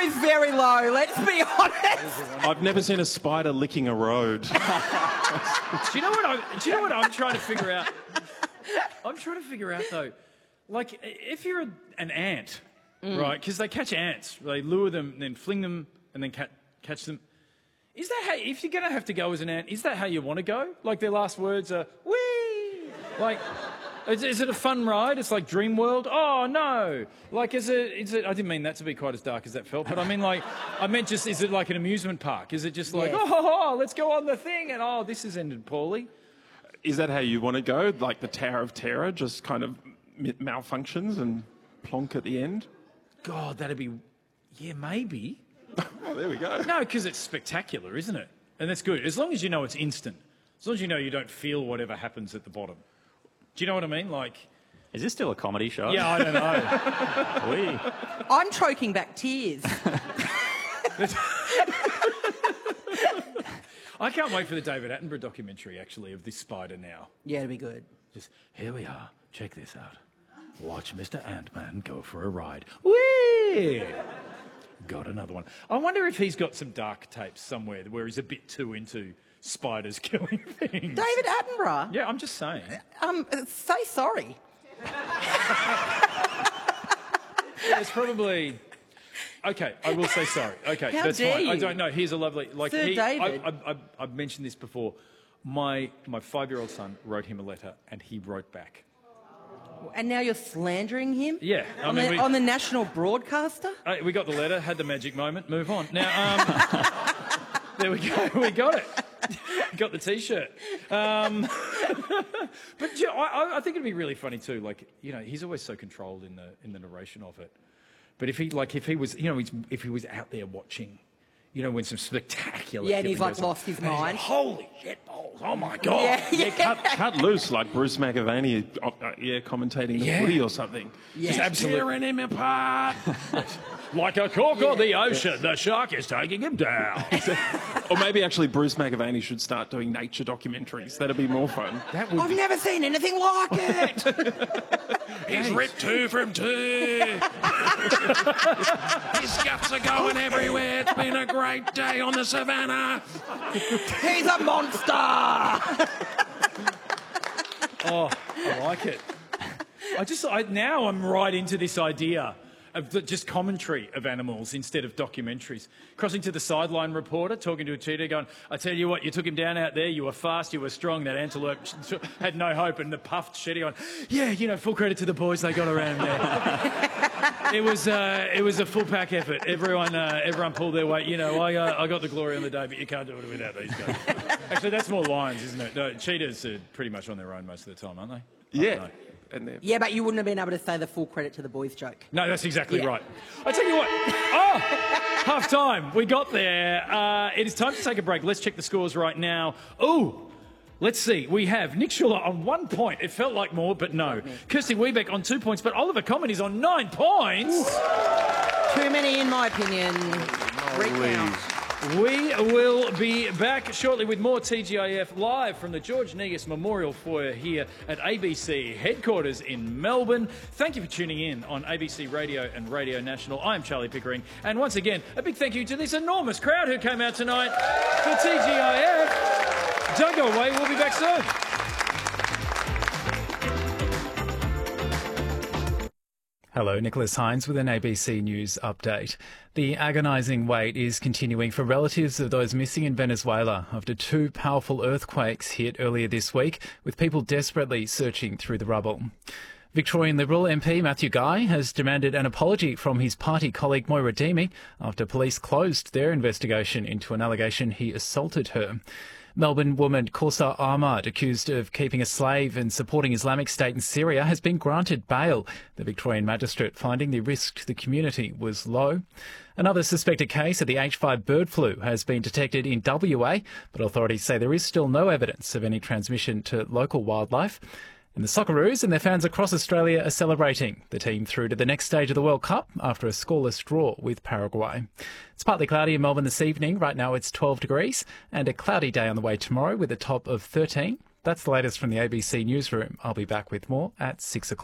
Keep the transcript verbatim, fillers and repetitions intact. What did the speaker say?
is very low, let's be honest. I've never seen a spider licking a road. Do you know what I? Do you know what I'm trying to figure out? I'm trying to figure out though, like if you're a, an ant, mm. right? Because they catch ants, they lure them, then fling them, and then ca- catch them. Is that how? If you're gonna have to go as an ant, is that how you want to go? Like their last words are "wee." Like, is, is it a fun ride? It's like Dream World. Oh no! Like, is it? Is it? I didn't mean that to be quite as dark as that felt, but I mean, like, I meant just, is it like an amusement park? Is it just like, yes. oh, let's go on the thing, and oh, this has ended poorly. Is that how you want to go? Like the Tower of Terror, just kind of malfunctions and plonk at the end? God, that'd be... Yeah, maybe. Oh, there we go. No, because it's spectacular, isn't it? And that's good. As long as you know it's instant. As long as you know you don't feel whatever happens at the bottom. Do you know what I mean? Like... Is this still a comedy show? Yeah, I don't know. Oui. I'm choking back tears. I can't wait for the David Attenborough documentary, actually, of this spider now. Yeah, it'll be good. Just, here we are. Check this out. Watch Mister Ant-Man go for a ride. Whee! Got another one. I wonder if he's got some dark tapes somewhere where he's a bit too into spiders killing things. David Attenborough? Yeah, I'm just saying. Um, say sorry. Yeah, it's probably... Okay, I will say sorry. Okay, How that's dare fine. you? I don't know. Here's a lovely... Like, Sir he, David. I, I, I, I've mentioned this before. My, my five-year-old son wrote him a letter and he wrote back. And now you're slandering him? Yeah. I On, mean, the, we, on the national broadcaster? uh, we got the letter, had the magic moment, move on. Now, um, there we go. We got it. Got the T-shirt. Um, but you know, I, I think it'd be really funny too. Like, you know, he's always so controlled in the in the narration of it. But if he, like, if he was, you know, he's, if he was out there watching, you know, when some spectacular... Yeah, and he's, killing like, goes on, lost his and he's mind. like, holy shit balls, oh my God. Yeah, yeah. Yeah, cut, cut loose like Bruce McAvaney, uh, yeah, commentating the Yeah. footy or something. Yeah. Just absolutely. Tearing him apart. Like a cork on the ocean, the shark is taking him down. Or maybe actually Bruce McAvaney should start doing nature documentaries. That'd be more fun. That would I've be... never seen anything like it. He's ripped two from two. His guts are going everywhere. It's been a great day on the savannah. He's a monster. Oh, I like it. I just, I, now I'm right into this idea of the, just commentary of animals instead of documentaries. Crossing to the sideline reporter, talking to a cheetah, going, I tell you what, you took him down out there, you were fast, you were strong, that antelope had no hope, and the puffed Shetty on, yeah, you know, full credit to the boys, they got around there. It was, uh, it was a full pack effort. Everyone, uh, everyone pulled their weight. You know, I, uh, I got the glory on the day, but you can't do it without these guys. Actually, that's more lions, isn't it? No, cheetahs are pretty much on their own most of the time, aren't they? Yeah. And Yeah, but you wouldn't have been able to say the full credit to the boys joke. No, that's exactly Yeah. right. I tell you what. Oh, half time. We got there. Uh, it is time to take a break. Let's check the scores right now. Oh, let's see. We have Nick Schuller on one point. It felt like more, but no. Kirsty Wiebeck on two points, but Oliver Common is on nine points. Ooh. Too many, in my opinion. Recount. We will be back shortly with more T G I F live from the George Negus Memorial Foyer here at A B C headquarters in Melbourne. Thank you for tuning in on A B C Radio and Radio National. I'm Charlie Pickering. And once again, a big thank you to this enormous crowd who came out tonight for T G I F. Don't go away. We'll be back soon. Hello, Nicholas Hines with an A B C News update. The agonising wait is continuing for relatives of those missing in Venezuela after two powerful earthquakes hit earlier this week, with people desperately searching through the rubble. Victorian Liberal M P Matthew Guy has demanded an apology from his party colleague Moira Deemy after police closed their investigation into an allegation he assaulted her. Melbourne woman Kausa Ahmad, accused of keeping a slave and supporting Islamic State in Syria, has been granted bail, the Victorian magistrate finding the risk to the community was low. Another suspected case of the H five bird flu has been detected in W A, but authorities say there is still no evidence of any transmission to local wildlife. And the Socceroos and their fans across Australia are celebrating the team through to the next stage of the World Cup after a scoreless draw with Paraguay. It's partly cloudy in Melbourne this evening. Right now it's twelve degrees and a cloudy day on the way tomorrow with a top of thirteen. That's the latest from the A B C newsroom. I'll be back with more at six o'clock.